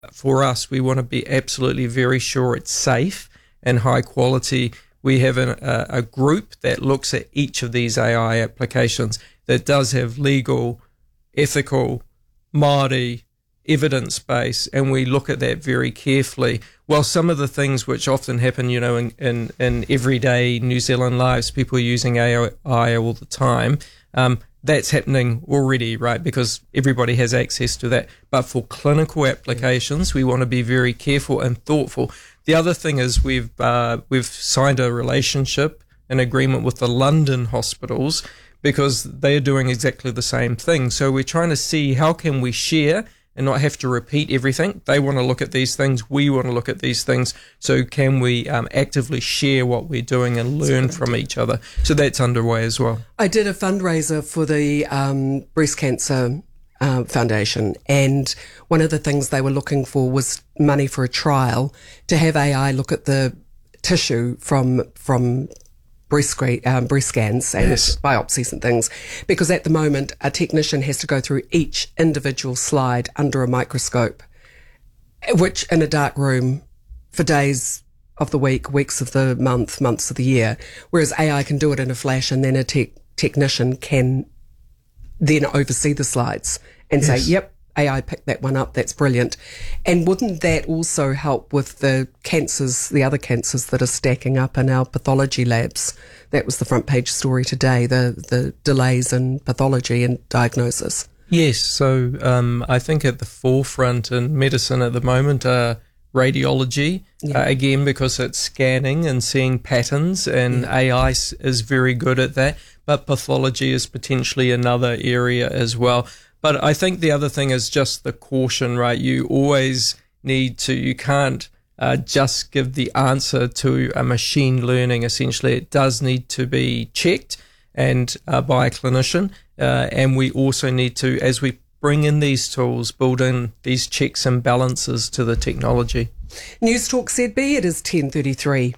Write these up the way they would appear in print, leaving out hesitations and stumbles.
for us, we want to be absolutely very sure it's safe and high quality. We have a group that looks at each of these AI applications that does have legal, ethical, Māori, evidence base, and we look at that very carefully. Well, some of the things which often happen, in everyday New Zealand lives, people are using AI all the time. That's happening already, right? Because everybody has access to that. But for clinical applications, we want to be very careful and thoughtful. The other thing is we've signed a relationship, an agreement with the London hospitals, because they're doing exactly the same thing. So we're trying to see how can we share and not have to repeat everything. They want to look at these things. We want to look at these things. So can we actively share what we're doing and learn from each other? So that's underway as well. I did a fundraiser for the Breast Cancer Foundation, and one of the things they were looking for was money for a trial to have AI look at the tissue from breast scans and biopsies and things, because at the moment a technician has to go through each individual slide under a microscope, which in a dark room for days of the week, weeks of the month, months of the year, whereas AI can do it in a flash, and then a technician can then oversee the slides and say, yep, AI picked that one up, that's brilliant. And wouldn't that also help with the cancers, the other cancers that are stacking up in our pathology labs? That was the front page story today, the delays in pathology and diagnosis. Yes, so I think at the forefront in medicine at the moment are radiology, again, because it's scanning and seeing patterns, and AI is very good at that, but pathology is potentially another area as well. But I think the other thing is just the caution, right? You always need to, you can't just give the answer to a machine learning. Essentially, it does need to be checked and by a clinician. And we also need to, as we bring in these tools, build in these checks and balances to the technology. News Talk ZB, it is 10:33.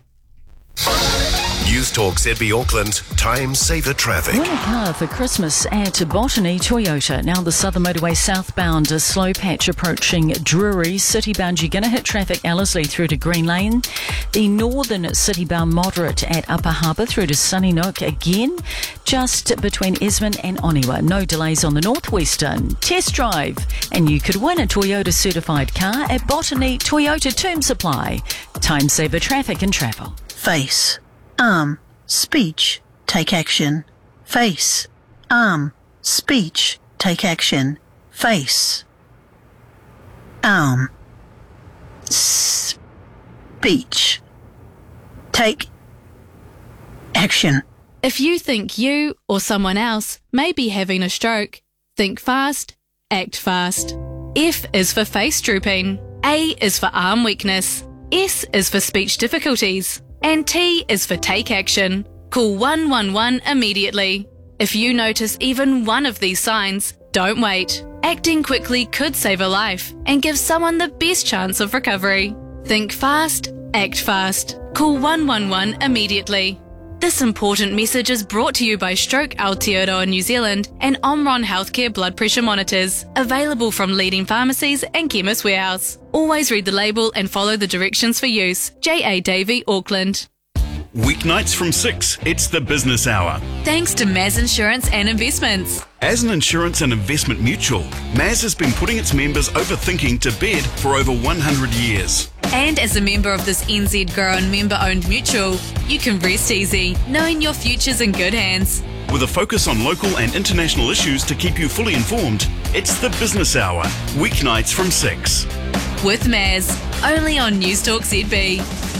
News Talk ZB Auckland, time saver traffic. Win a car for Christmas at Botany Toyota. Now the Southern Motorway southbound, a slow patch approaching Drury. Citybound, you're going to hit traffic Ellerslie through to Green Lane. The northern citybound moderate at Upper Harbour through to Sunnynook. Again, just between Esmond and Oniwa. No delays on the northwestern. Test drive, and you could win a Toyota certified car at Botany Toyota Term Supply. Time saver traffic and travel. Face, arm, speech, take action. Face, arm, speech, take action. Face, arm, speech, take action. If you think you or someone else may be having a stroke, think fast, act fast. F is for face drooping. A is for arm weakness. S is for speech difficulties. And T is for take action. Call 111 immediately. If you notice even one of these signs, don't wait. Acting quickly could save a life and give someone the best chance of recovery. Think fast, act fast. Call 111 immediately. This important message is brought to you by Stroke Aotearoa New Zealand and Omron Healthcare blood pressure monitors, available from leading pharmacies and Chemist Warehouse. Always read the label and follow the directions for use. J.A. Davey, Auckland. Weeknights from 6, it's the business hour. Thanks to Maz Insurance and Investments. As an insurance and investment mutual, Maz has been putting its members over thinking to bed for over 100 years. And as a member of this NZ grown member-owned mutual, you can rest easy, knowing your future's in good hands. With a focus on local and international issues to keep you fully informed, it's the business hour, weeknights from 6. With Maz, only on News Talk ZB.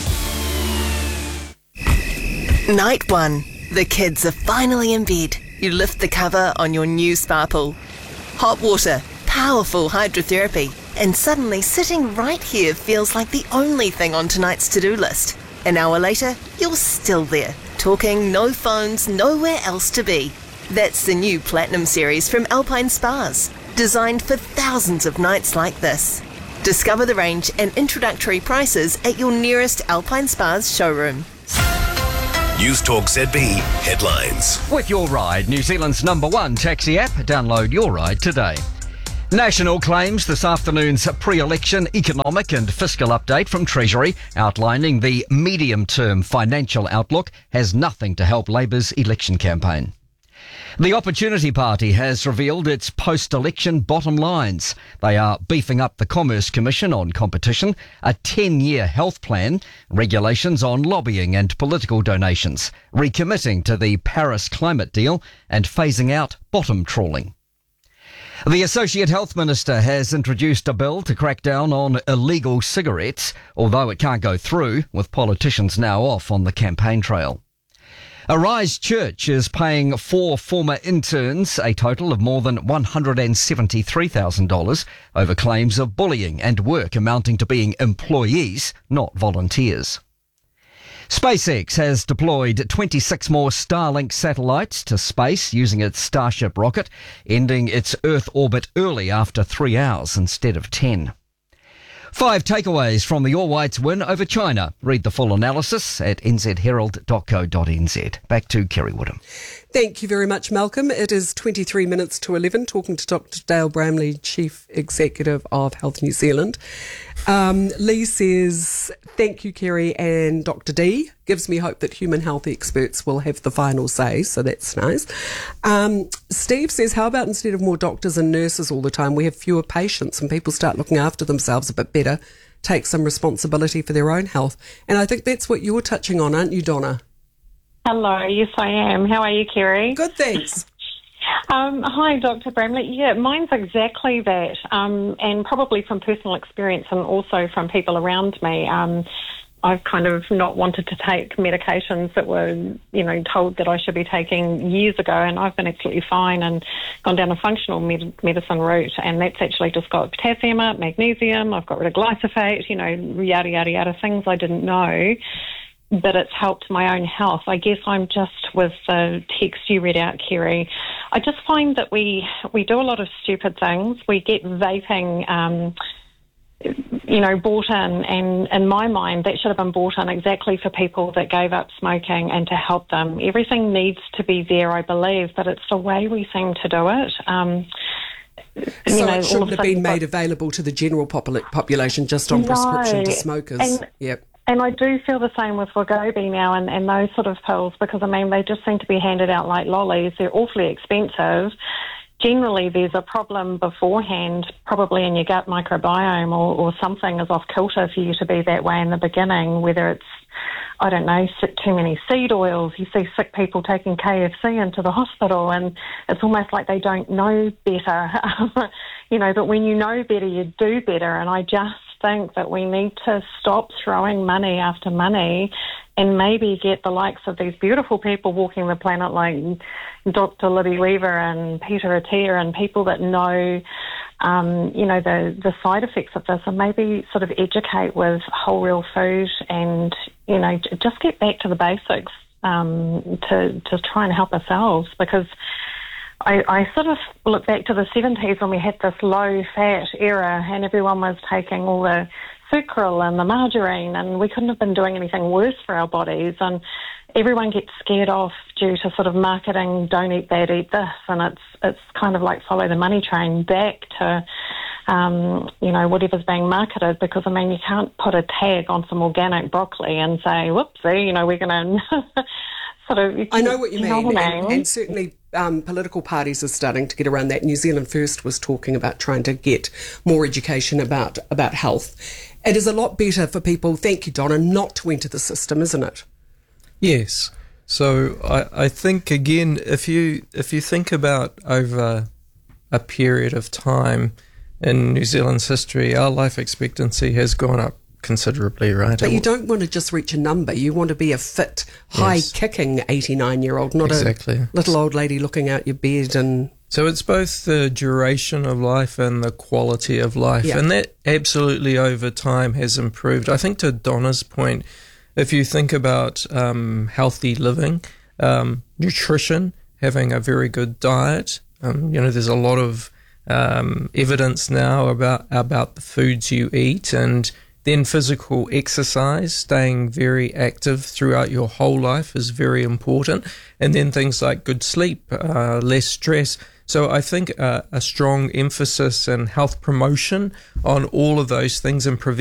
Night 1. The kids are finally in bed. You lift the cover on your new Sparkle. Hot water, powerful hydrotherapy, and suddenly sitting right here feels like the only thing on tonight's to-do list. An hour later, you're still there, talking, no phones, nowhere else to be. That's the new Platinum series from Alpine Spas, designed for thousands of nights like this. Discover the range and introductory prices at your nearest Alpine Spas showroom. News Talk ZB headlines. With Your Ride, New Zealand's #1 taxi app. Download Your Ride today. National claims this afternoon's pre-election economic and fiscal update from Treasury outlining the medium-term financial outlook has nothing to help Labour's election campaign. The Opportunity Party has revealed its post-election bottom lines. They are beefing up the Commerce Commission on competition, a 10-year health plan, regulations on lobbying and political donations, recommitting to the Paris climate deal and phasing out bottom trawling. The Associate Health Minister has introduced a bill to crack down on illegal cigarettes, although it can't go through, with politicians now off on the campaign trail. Arise Church is paying 4 former interns a total of more than $173,000 over claims of bullying and work amounting to being employees, not volunteers. SpaceX has deployed 26 more Starlink satellites to space using its Starship rocket, ending its Earth orbit early after 3 hours instead of 10. 5 takeaways from the All Whites win over China. Read the full analysis at nzherald.co.nz. Back to Kerry Woodham. Thank you very much, Malcolm. It is 23 minutes to 11, talking to Dr. Dale Bramley, Chief Executive of Health New Zealand. Lee says, thank you, Kerry and Dr. D. Gives me hope that human health experts will have the final say, so that's nice. Steve says, how about instead of more doctors and nurses all the time, we have fewer patients and people start looking after themselves a bit better, take some responsibility for their own health. And I think that's what you're touching on, aren't you, Donna? Hello, yes I am. How are you, Kerry? Good, thanks. Hi, Dr. Bramley. Yeah, mine's exactly that, and probably from personal experience and also from people around me. I've kind of not wanted to take medications that were, told that I should be taking years ago, and I've been absolutely fine and gone down a functional medicine route, and that's actually just got potassium up, magnesium, I've got rid of glyphosate, yada, yada, yada, things I didn't know. But it's helped my own health. I guess I'm just with the text you read out, Kerry. I just find that we do a lot of stupid things. We get vaping, bought in, and in my mind, that should have been bought in exactly for people that gave up smoking and to help them. Everything needs to be there, I believe, but it's the way we seem to do it. So it shouldn't have been made available to the general population just on prescription to smokers. Yep. And I do feel the same with Wegovy now and those sort of pills because, they just seem to be handed out like lollies. They're awfully expensive. Generally, there's a problem beforehand, probably in your gut microbiome or something is off kilter for you to be that way in the beginning, whether it's, too many seed oils. You see sick people taking KFC into the hospital and it's almost like they don't know better, but when you know better, you do better. And I just think that we need to stop throwing money after money and maybe get the likes of these beautiful people walking the planet like Dr. Libby Weaver and Peter Attia and people that know, the side effects of this and maybe sort of educate with whole real food and, just get back to the basics to try and help ourselves because I sort of look back to the 70s when we had this low-fat era and everyone was taking all the sucral and the margarine and we couldn't have been doing anything worse for our bodies and everyone gets scared off due to sort of marketing, don't eat that, eat this, and it's kind of like follow the money train back to, whatever's being marketed because, you can't put a tag on some organic broccoli and say, whoopsie, we're going to sort of... I know what you mean, and certainly political parties are starting to get around that. New Zealand First was talking about trying to get more education about health. It is a lot better for people, thank you, Donna, not to enter the system, isn't it? Yes. So I think, again, if you think about over a period of time in New Zealand's history, our life expectancy has gone up considerably, right? But you don't want to just reach a number. You want to be a fit, high-kicking 89-year-old, not a little old lady looking out your bed. And so it's both the duration of life and the quality of life, and that absolutely over time has improved. I think to Donna's point, if you think about healthy living, nutrition, having a very good diet, there's a lot of evidence now about the foods you eat, and then physical exercise, staying very active throughout your whole life is very important. And then things like good sleep, less stress. So I think a strong emphasis in health promotion on all of those things and prevention